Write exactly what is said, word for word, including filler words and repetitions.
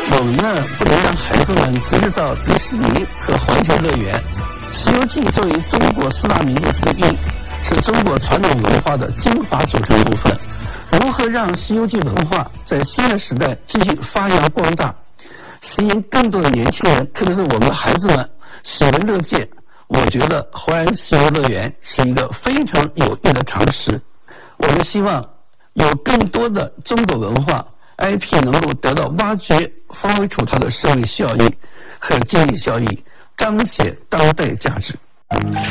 我们呢不能让孩子们只是到迪士尼和环球乐园。西游记作为中国四大名著之一，是中国传统文化的精华组成部分。如何让西游记文化在新的时代继续发扬光大，吸引更多的年轻人，特别是我们的孩子们喜闻乐见，我觉得环西游乐园是一个非常有益的尝试。我们希望有更多的中国文化 I P 能够得到挖掘，发挥出它的社会效益和经济效益，彰显当代价值。